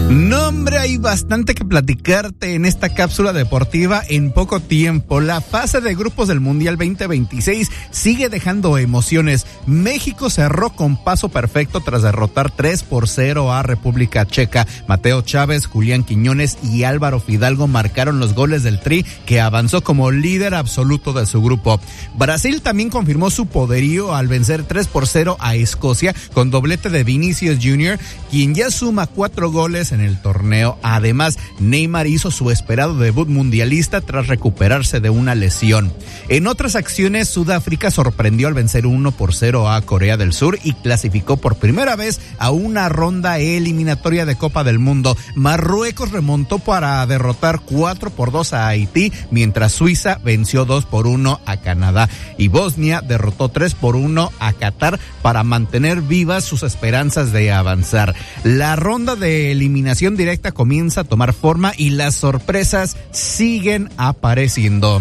No, hombre, hay bastante que platicarte en esta cápsula deportiva en poco tiempo. La fase de grupos del Mundial 2026 sigue dejando emociones. México cerró con paso perfecto tras derrotar 3-0 a República Checa. Mateo Chávez, Julián Quiñones y Álvaro Fidalgo marcaron los goles del Tri, que avanzó como líder absoluto de su grupo. Brasil también confirmó su poderío al vencer 3-0 a Escocia con doblete de Vinicius Jr., quien ya suma 4 goles en el torneo. Además, Neymar hizo su esperado debut mundialista tras recuperarse de una lesión. En otras acciones, Sudáfrica sorprendió al vencer 1-0 a Corea del Sur y clasificó por primera vez a una ronda eliminatoria de Copa del Mundo. Marruecos remontó para derrotar 4-2 a Haití, mientras Suiza venció 2-1 a Canadá, y Bosnia derrotó 3-1 a Qatar para mantener vivas sus esperanzas de avanzar. La ronda de eliminación directa comienza a tomar forma y las sorpresas siguen apareciendo.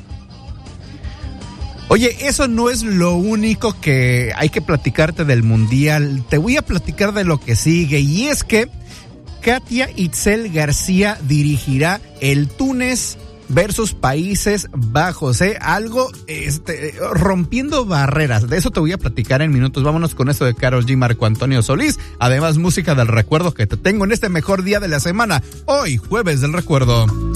Oye, eso no es lo único que hay que platicarte del Mundial. Te voy a platicar de lo que sigue, y es que Katia Itzel García dirigirá el Túnez versus Países Bajos, algo rompiendo barreras. De eso te voy a platicar en minutos. Vámonos con eso de Karol G, Marco Antonio Solís. Además, música del recuerdo que te tengo en este mejor día de la semana, hoy, jueves del recuerdo.